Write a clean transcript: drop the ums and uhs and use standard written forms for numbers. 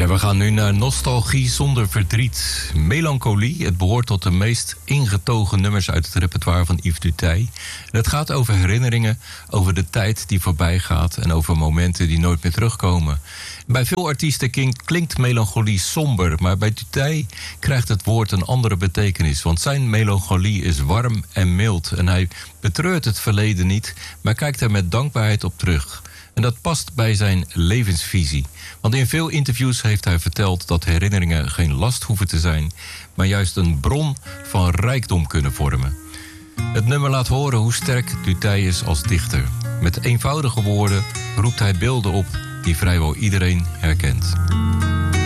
Ja, we gaan nu naar nostalgie zonder verdriet. Melancholie, het behoort tot de meest ingetogen nummers uit het repertoire van Yves Duteil. En het gaat over herinneringen, over de tijd die voorbij gaat en over momenten die nooit meer terugkomen. Bij veel artiesten klinkt melancholie somber, maar bij Duteil krijgt het woord een andere betekenis. Want zijn melancholie is warm en mild en hij betreurt het verleden niet, maar kijkt er met dankbaarheid op terug. En dat past bij zijn levensvisie. Want in veel interviews heeft hij verteld dat herinneringen geen last hoeven te zijn, maar juist een bron van rijkdom kunnen vormen. Het nummer laat horen hoe sterk Duteil is als dichter. Met eenvoudige woorden roept hij beelden op die vrijwel iedereen herkent.